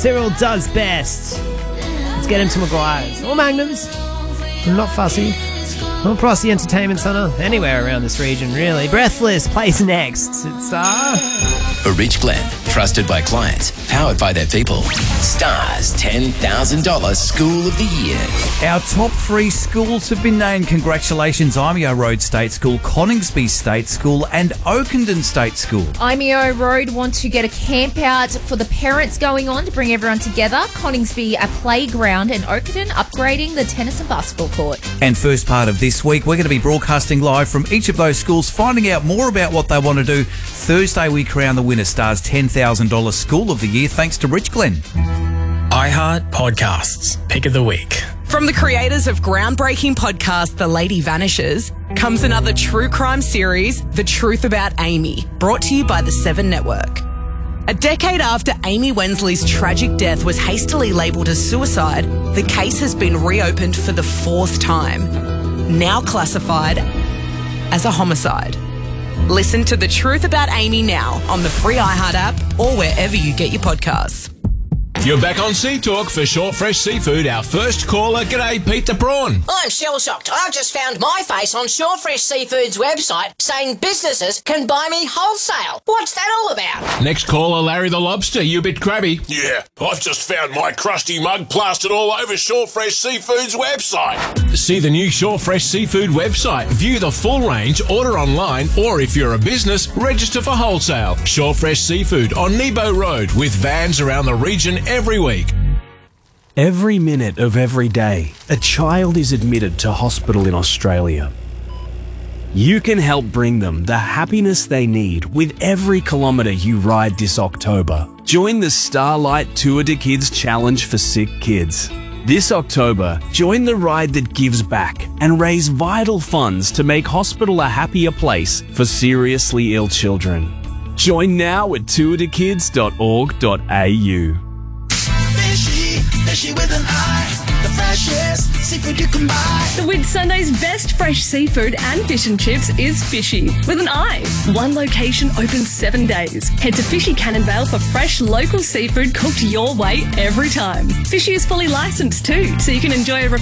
Cyril Does Best. Let's get him to Maguire's or Magnum's. I'm not fussy. Or Prosty Entertainment Centre. Anywhere around this region, really. Breathless plays next. It's Rich Glen, trusted by clients, powered by their people. Stars $10,000 School of the Year. Our top 3 schools have been named. Congratulations, Imeo Road State School, Coningsby State School and Oakenden State School. Imeo Road want to get a camp out for the parents going on to bring everyone together. Coningsby a playground and Oakenden upgrading the tennis and basketball court. And first part of this week, we're going to be broadcasting live from each of those schools, finding out more about what they want to do. Thursday, we crown the winner, Stars $10,000 School of the Year, thanks to Rich Glen. iHeart Podcasts, Pick of the Week. From the creators of groundbreaking podcast The Lady Vanishes comes another true crime series, The Truth About Amy, brought to you by the 7 Network. A decade after Amy Wensley's tragic death was hastily labelled as suicide, the case has been reopened for the 4th time, now classified as a homicide. Listen to The Truth About Amy now on the free iHeart app or wherever you get your podcasts. You're back on Sea Talk for Short Fresh Seafood. Our first caller, g'day, Pete the Prawn. I'm shell-shocked. I've just found my face on Short Fresh Seafood's website saying businesses can buy me wholesale. What's that all about? Next caller, Larry the Lobster. You a bit crabby? Yeah, I've just found my crusty mug plastered all over Short Fresh Seafood's website. See the new Short Fresh Seafood website. View the full range, order online, or if you're a business, register for wholesale. Short Fresh Seafood on Nebo Road with vans around the region every week. Every minute of every day, a child is admitted to hospital in Australia. You can help bring them the happiness they need with every kilometre you ride this October. Join the Starlight Tour de Kids Challenge for sick kids. This October, join the ride that gives back and raise vital funds to make hospital a happier place for seriously ill children. Join now at tourdekids.org.au. Fishy with an eye, the freshest seafood you can buy. The Whitsunday's best fresh seafood and fish and chips is Fishy with an eye. One location open 7 days. Head to Fishy Cannonvale for fresh local seafood cooked your way every time. Fishy is fully licensed too, so you can enjoy a